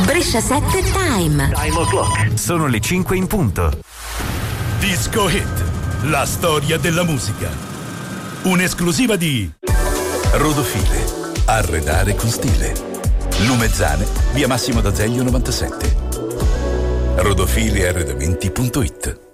Brescia 7 Time. Time o'clock. Sono le 5 in punto. Disco Hit, la storia della musica. Un'esclusiva di Rodofile, arredare con stile. Lumezzane, via Massimo d'Azeglio 97. Rodofilearredamenti.it.